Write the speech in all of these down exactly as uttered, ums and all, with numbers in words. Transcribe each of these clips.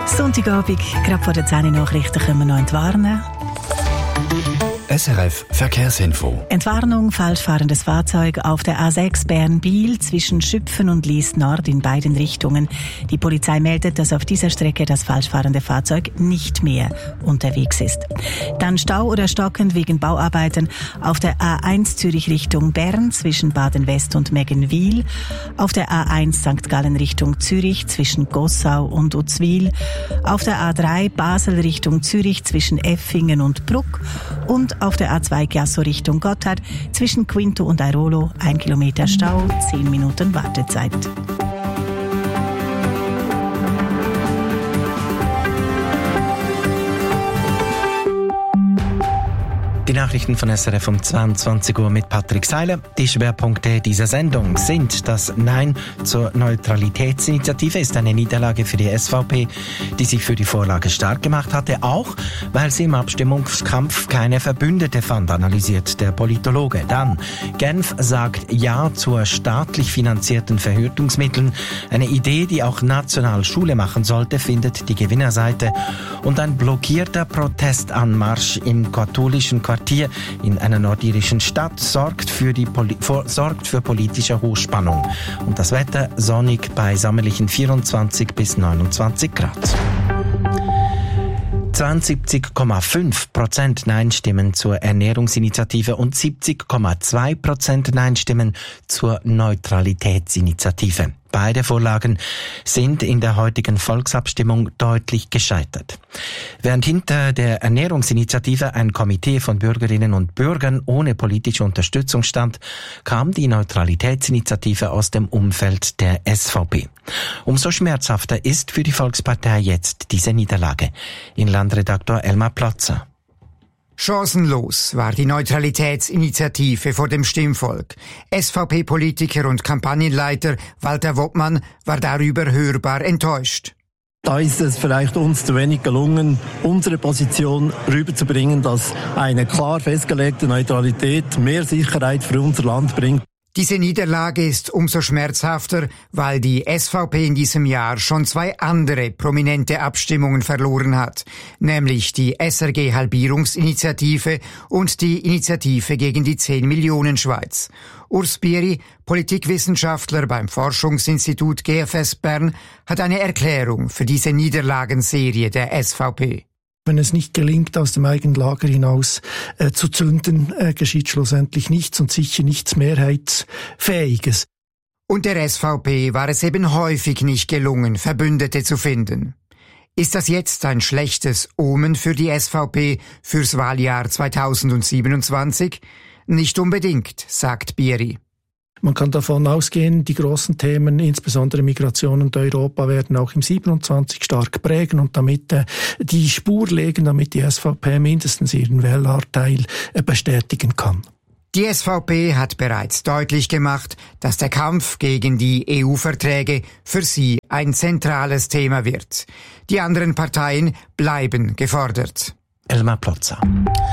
Sonntagabend, gerade vor den zehn Nachrichten können wir noch entwarnen. S R F Verkehrsinfo. Entwarnung, falsch fahrendes Fahrzeug auf der A sechs Bern-Biel zwischen Schüpfen und Lies Nord in beiden Richtungen. Die Polizei meldet, dass auf dieser Strecke das falsch fahrende Fahrzeug nicht mehr unterwegs ist. Dann Stau oder stockend wegen Bauarbeiten auf der A eins Zürich Richtung Bern zwischen Baden-West und Meggenwil, auf der A eins Sankt Gallen Richtung Zürich zwischen Gossau und Uzwil, auf der A drei Basel Richtung Zürich zwischen Effingen und Bruck und auf der A zwei Chiasso Richtung Gotthard zwischen Quinto und Airolo ein Kilometer Stau, zehn Minuten Wartezeit. Die Nachrichten von S R F um zweiundzwanzig Uhr mit Patrick Seiler. Die Schwerpunkte dieser Sendung sind: Das Nein zur Neutralitätsinitiative ist eine Niederlage für die S V P, die sich für die Vorlage stark gemacht hatte, auch weil sie im Abstimmungskampf keine Verbündete fand, analysiert der Politologe. Dann Genf sagt Ja zur staatlich finanzierten Verhütungsmitteln. Eine Idee, die auch national Schule machen sollte, findet die Gewinnerseite. Und ein blockierter Protestanmarsch im katholischen Quartier in einer nordirischen Stadt sorgt für, die Poli- vor, sorgt für politische Hochspannung. Und das Wetter sonnig bei sommerlichen vierundzwanzig bis neunundzwanzig Grad. zweiundsiebzig Komma fünf Prozent Nein-Stimmen zur Ernährungsinitiative und siebzig Komma zwei Prozent Nein-Stimmen zur Neutralitätsinitiative. Beide Vorlagen sind in der heutigen Volksabstimmung deutlich gescheitert. Während hinter der Ernährungsinitiative ein Komitee von Bürgerinnen und Bürgern ohne politische Unterstützung stand, kam die Neutralitätsinitiative aus dem Umfeld der S V P. Umso schmerzhafter ist für die Volkspartei jetzt diese Niederlage. Inlandredaktor Elmar Plotzer. Chancenlos war die Neutralitätsinitiative vor dem Stimmvolk. S V P-Politiker und Kampagnenleiter Walter Woppmann war darüber hörbar enttäuscht. Da ist es vielleicht uns zu wenig gelungen, unsere Position rüberzubringen, dass eine klar festgelegte Neutralität mehr Sicherheit für unser Land bringt. Diese Niederlage ist umso schmerzhafter, weil die S V P in diesem Jahr schon zwei andere prominente Abstimmungen verloren hat, nämlich die S R G-Halbierungsinitiative und die Initiative gegen die zehn Millionen Schweiz. Urs Bieri, Politikwissenschaftler beim Forschungsinstitut G F S Bern, hat eine Erklärung für diese Niederlagenserie der S V P. Wenn es nicht gelingt, aus dem eigenen Lager hinaus äh, zu zünden, äh, geschieht schlussendlich nichts und sicher nichts Mehrheitsfähiges. Und der S V P war es eben häufig nicht gelungen, Verbündete zu finden. Ist das jetzt ein schlechtes Omen für die S V P fürs Wahljahr zweitausendsiebenundzwanzig? Nicht unbedingt, sagt Bieri. Man kann davon ausgehen, die großen Themen, insbesondere Migration und Europa, werden auch im siebenundzwanzig stark prägen und damit äh, die Spur legen, damit die S V P mindestens ihren Wählerteil äh, bestätigen kann. Die S V P hat bereits deutlich gemacht, dass der Kampf gegen die E U-Verträge für sie ein zentrales Thema wird. Die anderen Parteien bleiben gefordert. Elmar Plotzer.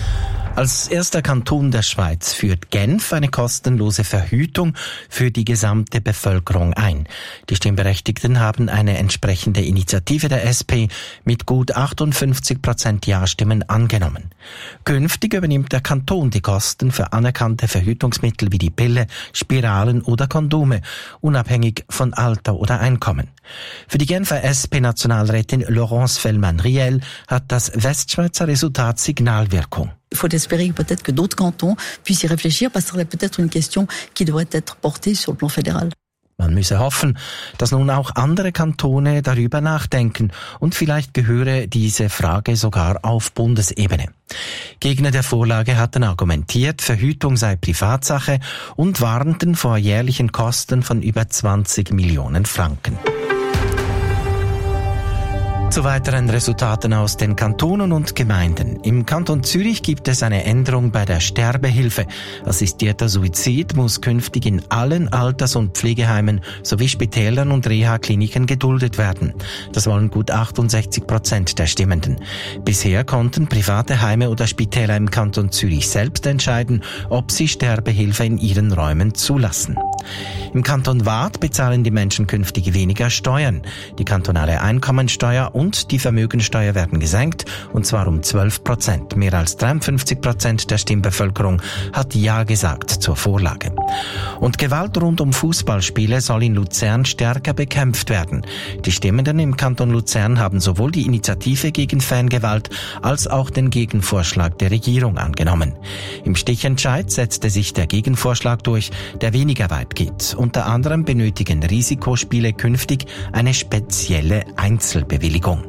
Als erster Kanton der Schweiz führt Genf eine kostenlose Verhütung für die gesamte Bevölkerung ein. Die Stimmberechtigten haben eine entsprechende Initiative der S P mit gut achtundfünfzig Prozent Ja-Stimmen angenommen. Künftig übernimmt der Kanton die Kosten für anerkannte Verhütungsmittel wie die Pille, Spiralen oder Kondome, unabhängig von Alter oder Einkommen. Für die Genfer S P-Nationalrätin Laurence Fellmann-Riel hat das Westschweizer Resultat Signalwirkung. Il faut espérer peut-être que d'autres cantons puissent y réfléchir, parce que ce serait peut-être une question qui devrait être portée sur le plan fédéral. Man müsse hoffen, dass nun auch andere Kantone darüber nachdenken und vielleicht gehöre diese Frage sogar auf Bundesebene. Gegner der Vorlage hatten argumentiert, Verhütung sei Privatsache und warnten vor jährlichen Kosten von über zwanzig Millionen Franken. Zu weiteren Resultaten aus den Kantonen und Gemeinden. Im Kanton Zürich gibt es eine Änderung bei der Sterbehilfe. Assistierter Suizid muss künftig in allen Alters- und Pflegeheimen sowie Spitälern und Reha-Kliniken geduldet werden. Das wollen gut achtundsechzig Prozent der Stimmenden. Bisher konnten private Heime oder Spitäler im Kanton Zürich selbst entscheiden, ob sie Sterbehilfe in ihren Räumen zulassen. Im Kanton Waadt bezahlen die Menschen künftig weniger Steuern. Die kantonale Einkommensteuer und und die Vermögensteuer werden gesenkt, und zwar um zwölf Prozent. Mehr als dreiundfünfzig Prozent der Stimmbevölkerung hat Ja gesagt zur Vorlage. Und Gewalt rund um Fußballspiele soll in Luzern stärker bekämpft werden. Die Stimmenden im Kanton Luzern haben sowohl die Initiative gegen Fangewalt als auch den Gegenvorschlag der Regierung angenommen. Im Stichentscheid setzte sich der Gegenvorschlag durch, der weniger weit geht. Unter anderem benötigen Risikospiele künftig eine spezielle Einzelbewilligung.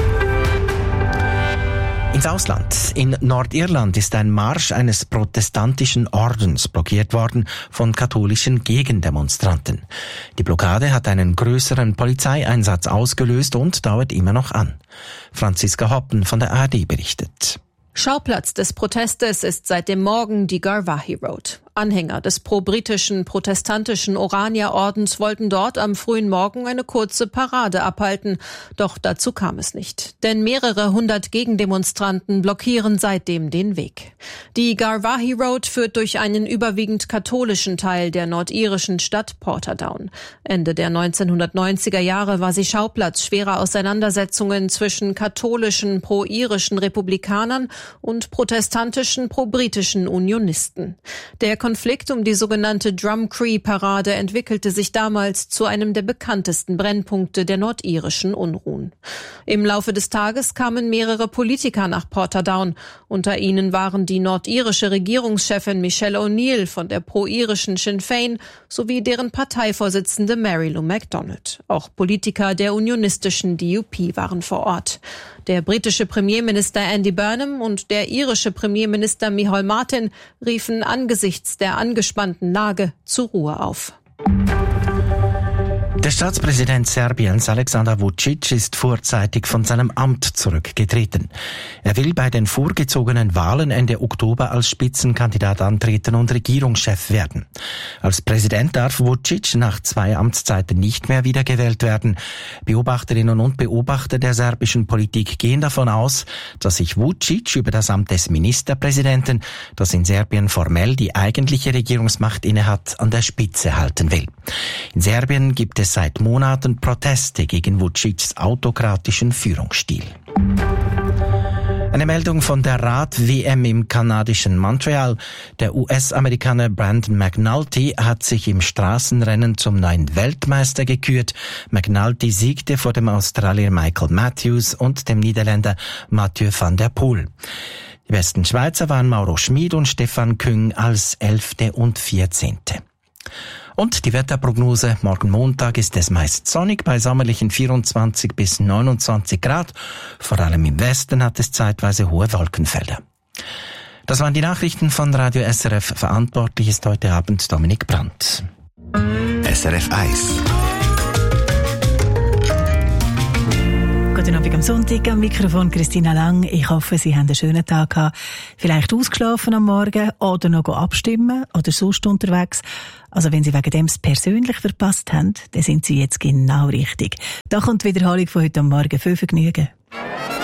Ins Ausland. In Nordirland ist ein Marsch eines protestantischen Ordens blockiert worden von katholischen Gegendemonstranten. Die Blockade hat einen größeren Polizeieinsatz ausgelöst und dauert immer noch an. Franziska Hoppen von der A R D berichtet. Schauplatz des Protestes ist seit dem Morgen die Garvaghey Road. Anhänger des pro-britischen protestantischen Orania-Ordens wollten dort am frühen Morgen eine kurze Parade abhalten. Doch dazu kam es nicht. Denn mehrere hundert Gegendemonstranten blockieren seitdem den Weg. Die Garvaghey Road führt durch einen überwiegend katholischen Teil der nordirischen Stadt Portadown. Ende der neunzehnhundertneunziger Jahre war sie Schauplatz schwerer Auseinandersetzungen zwischen katholischen pro-irischen Republikanern und protestantischen pro-britischen Unionisten. Der Konflikt um die sogenannte Drumcree-Parade entwickelte sich damals zu einem der bekanntesten Brennpunkte der nordirischen Unruhen. Im Laufe des Tages kamen mehrere Politiker nach Portadown. Unter ihnen waren die nordirische Regierungschefin Michelle O'Neill von der pro-irischen Sinn Féin sowie deren Parteivorsitzende Mary Lou MacDonald. Auch Politiker der unionistischen D U P waren vor Ort. Der britische Premierminister Andy Burnham und der irische Premierminister Micheál Martin riefen angesichts der angespannten Lage zur Ruhe auf. Der Staatspräsident Serbiens Aleksandar Vučić ist vorzeitig von seinem Amt zurückgetreten. Er will bei den vorgezogenen Wahlen Ende Oktober als Spitzenkandidat antreten und Regierungschef werden. Als Präsident darf Vučić nach zwei Amtszeiten nicht mehr wiedergewählt werden. Beobachterinnen und Beobachter der serbischen Politik gehen davon aus, dass sich Vučić über das Amt des Ministerpräsidenten, das in Serbien formell die eigentliche Regierungsmacht innehat, an der Spitze halten will. In Serbien gibt es seit Monaten Proteste gegen Vučićs autokratischen Führungsstil. Eine Meldung von der Rad-W M im kanadischen Montreal. Der U S-Amerikaner Brandon McNulty hat sich im Straßenrennen zum neuen Weltmeister gekürt. McNulty siegte vor dem Australier Michael Matthews und dem Niederländer Mathieu van der Poel. Die besten Schweizer waren Mauro Schmid und Stefan Küng als Elfte und Vierzehnte. Und die Wetterprognose: Morgen Montag ist es meist sonnig bei sommerlichen vierundzwanzig bis neunundzwanzig Grad. Vor allem im Westen hat es zeitweise hohe Wolkenfelder. Das waren die Nachrichten von Radio S R F. Verantwortlich ist heute Abend Dominik Brandt. S R F eins. Guten Abend am Sonntag, am Mikrofon Christina Lang. Ich hoffe, Sie haben einen schönen Tag gehabt. Vielleicht ausgeschlafen am Morgen oder noch abstimmen oder sonst unterwegs. Also wenn Sie wegen dem es persönlich verpasst haben, dann sind Sie jetzt genau richtig. Da kommt die Wiederholung von heute am Morgen. Viel Vergnügen.